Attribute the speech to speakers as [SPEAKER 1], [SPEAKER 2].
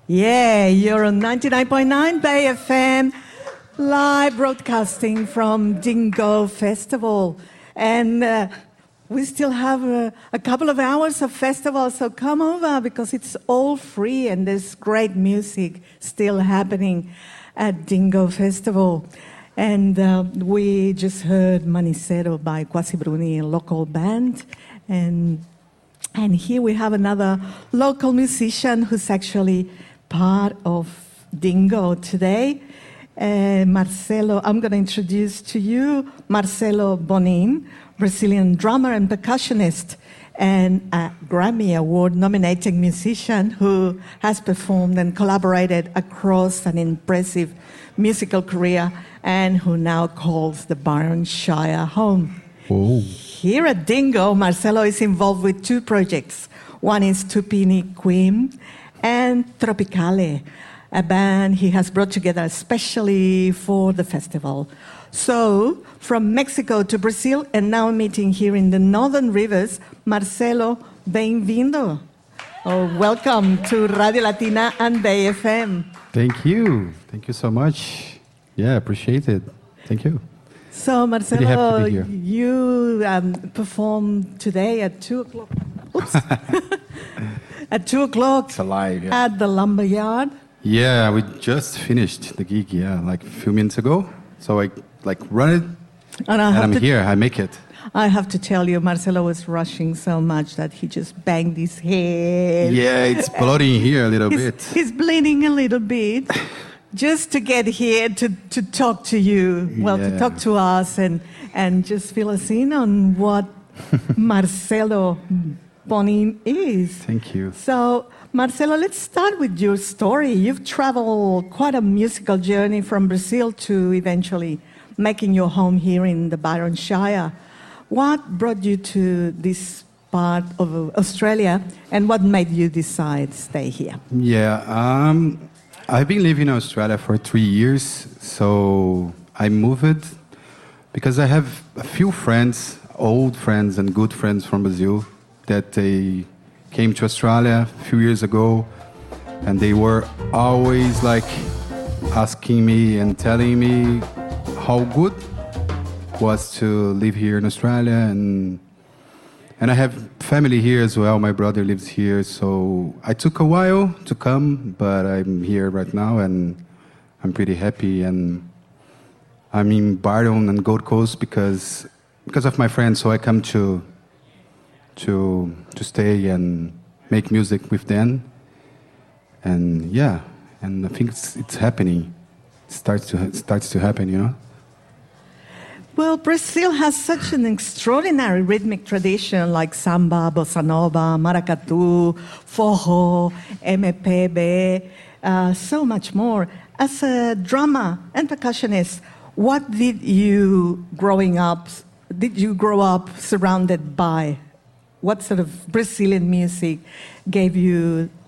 [SPEAKER 1] Yeah, you're on 99.9 Bay FM, live broadcasting from Dingo Festival. And we still have a couple of hours of festival, so come over because it's all free and there's great music still happening at Dingo Festival. And we just heard Manicero by Quasi Bruni, a local band. And here we have another local musician who's actually part of Dingo today. Marcelo, I'm going to introduce to you Marcelo Bonin, Brazilian drummer and percussionist, and a Grammy Award-nominated musician who has performed and collaborated across an impressive musical career and who now calls the Byron Shire home.
[SPEAKER 2] Whoa.
[SPEAKER 1] Here at Dingo, Marcelo is involved with two projects. One is Tupini Queen and Tropicale, a band he has brought together especially for the festival. So, from Mexico to Brazil, and now meeting here in the Northern Rivers, Marcelo, bem-vindo. Welcome to Radio Latina and Bay FM.
[SPEAKER 2] Thank you. Thank you so much. Yeah, appreciate it. Thank you.
[SPEAKER 1] So, Marcelo,
[SPEAKER 2] Really happy to be here.
[SPEAKER 1] you performed today at 2 o'clock. Oops. At 2 o'clock
[SPEAKER 2] It's alive, yeah.
[SPEAKER 1] at the Lumberyard.
[SPEAKER 2] Yeah, we just finished the gig, like a few minutes ago. So I run it,
[SPEAKER 1] And
[SPEAKER 2] I'm here, I make it.
[SPEAKER 1] I have to tell you, Marcelo was rushing so much that he just banged his head.
[SPEAKER 2] Yeah, it's bloody here a little bit.
[SPEAKER 1] He's bleeding a little bit just to get here to talk to you, to talk to us and just fill us in on what Marcelo Bonin is.
[SPEAKER 2] Thank you.
[SPEAKER 1] So, Marcelo, let's start with your story. You've traveled quite a musical journey from Brazil to eventually making your home here in the Byron Shire. What brought you to this part of Australia, and what made you decide to stay here?
[SPEAKER 2] Yeah, I've been living in Australia for 3 years, so I moved because I have a few friends, old friends and good friends from Brazil, that they came to Australia a few years ago, and they were always asking me and telling me how good was to live here in Australia, and I have family here as well. My brother lives here, so I took a while to come, but I'm here right now, and I'm pretty happy. And I'm in Byron and Gold Coast because of my friends, so I come to stay and make music with them. And yeah, and I think it's happening. It starts to happen, you know.
[SPEAKER 1] Well, Brazil has such an extraordinary rhythmic tradition like samba, bossa nova, maracatu, forró, MPB, so much more. As a drummer and percussionist, what did you grow up surrounded by? What sort of Brazilian music gave you